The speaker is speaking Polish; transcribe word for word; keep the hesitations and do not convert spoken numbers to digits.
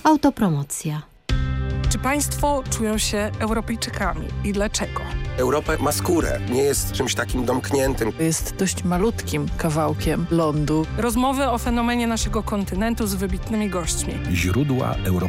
Autopromocja. Czy państwo czują się Europejczykami i dlaczego? Europa ma skórę, nie jest czymś takim domkniętym. Jest dość malutkim kawałkiem lądu. Rozmowy o fenomenie naszego kontynentu z wybitnymi gośćmi. Źródła Europy.